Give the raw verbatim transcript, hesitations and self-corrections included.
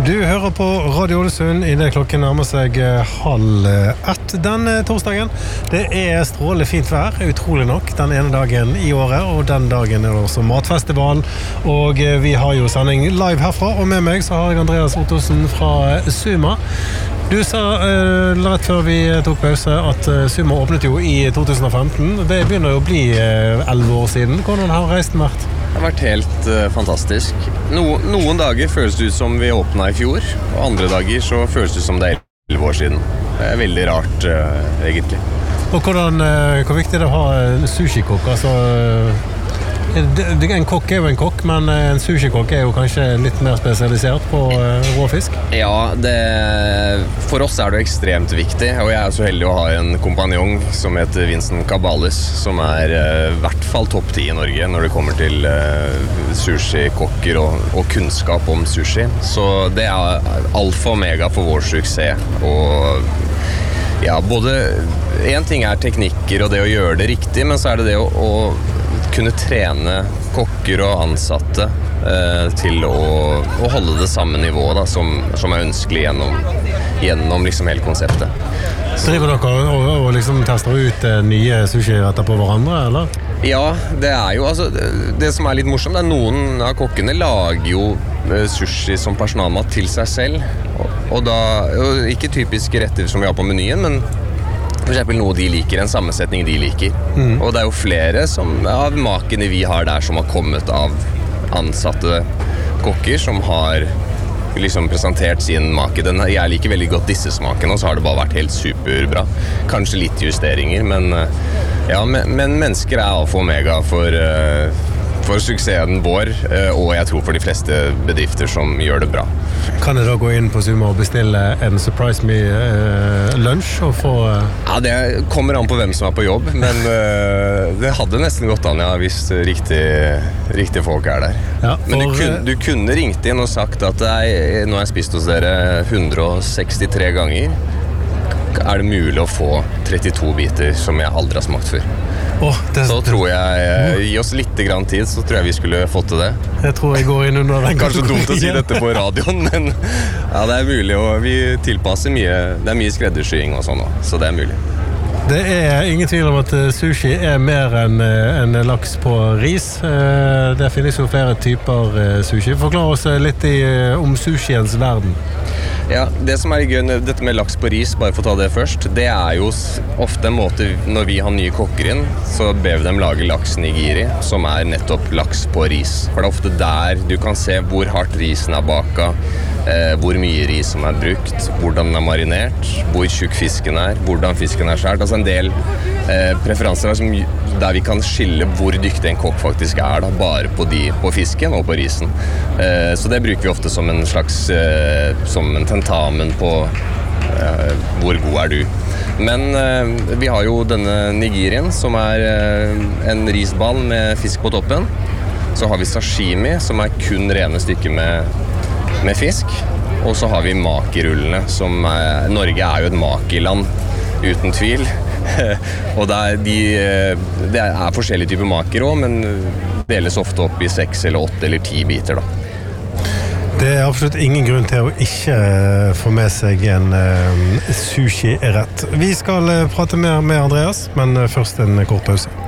Du hører på Radio Ålesund I det klokken nærmer seg halv ett denne torsdagen. Det er strålende fint vær, utrolig nok, den ene dagen I året, og den dagen er det også matfestival, og vi har jo sending live herfra, og med meg så har jeg Andreas Ottosen fra Suma. Du sa uh, rett før vi tok pause at uh, Suma åpnet jo I tjuefemten. Det begynner jo å bli uh, elleve år siden. Hvordan har reisen vært? Det har vært helt uh, fantastisk. No, noen dager føles det ut som vi åpnet I fjor, og andre dager så føles det ut som det er elleve år siden. Det er veldig rart, uh, egentlig. Og hvordan, uh, hvor viktig er det å ha en sushi-kokk? Altså, uh, en kokk er jo en kokk, men en sushi-kokk er jo kanskje litt mer spesialisert på uh, råfisk? Ja, det, for oss er det ekstremt viktig, og jeg er så heldig å ha en kompanjong som heter Vincent Cabalis, som er uh, I hvert fall topp ti I Norge når det kommer til uh, sushi-kokker og, og kunnskap om sushi. Så det er alfa og mega for vår suksess, og ja, både en ting er teknikker og det å gjøre det riktig, men så er det det å, å kunne trene kokker og ansatte eh, til å, å holde det samme nivået da, som, som er ønskelig gjennom, gjennom liksom hele konseptet. Driver dere og, og liksom tester ut eh, nye sushi-retter på hverandre, eller? Ja, det er jo, altså, det, det som er litt morsomt, det er noen av kokkene lager jo eh, sushi som personalmat til seg selv, og, og da, og ikke typiske retter som vi har på menyen, men for eksempel noe de liker, en sammensetning de liker. Mm. Og det er jo flere som, av makene vi har der som har kommet av ansatte kokker som har liksom presentert sin make. Den, jeg liker veldig godt disse smakene, og så har det bare vært helt superbra. Kanskje litt justeringer, men, ja, men, men mennesker er alfa og omega for, for suksessen vår, og jeg tror for de fleste bedrifter som gjør det bra. Kan jeg da gå inn på Suma og bestille en Surprise Me uh, lunch og få... Uh... Ja, det kommer an på hvem som er på jobb, men uh, det hadde nesten gått an, ja, hvis riktig, riktige folk er der. Ja, for... Men du kunne, du kunne ringt inn og sagt at jeg, nå har jeg spist hos dere hundre og sekstitre ganger. Er det mulig å få trettito biter som jeg aldri har smakt før? Oh, det, så tror jeg, gi oss litt grann tid, så tror jeg vi skulle fått til det. Jeg tror jeg går inn under den. Kanskje dumt å si dette på radioen, men ja, det er mulig, og vi tilpasser mye, det er mye skreddersying og sånn også, så det er mulig. Det er ingen tvil om at sushi er mer enn en laks på ris. Det finnes jo flere typer sushi. Forklar oss litt i, om sushiens verden. Ja, det som er gøy, dette med laks på ris, bare for å ta det først, det er jo ofte en måte, når vi har nye kokker inn, så ber vi dem lage laks nigiri, som er nettopp laks på ris. For det er ofte der du kan se hvor hardt risen er baka, eh, hvor mye ris som er brukt, hvordan den er marinert, hvor tjukk fisken er, hvordan fisken er skjært. Altså en del eh, preferanser som, der vi kan skille hvor dyktig en kokk faktisk er, da, bare på, de, på fisken og på risen. Eh, så det bruker vi ofte som en slags eh, som en tentamen på eh, hvor god er du. Men eh, vi har jo denne nigirien, som er eh, en risball med fisk på toppen. Så har vi sashimi, som er kun rene stykker med, med fisk. Og så har vi makirullene, som er, Norge er jo et makiland, uten tvil. Og det er, de, det er forskjellige typer maker også, men deles ofte opp i seks eller åtte eller ti biter da. Det er absolutt ingen grunn til å ikke få med seg en uh, sushi-rett. Vi skal uh, prate mer med Andreas, men uh, først en kort pause.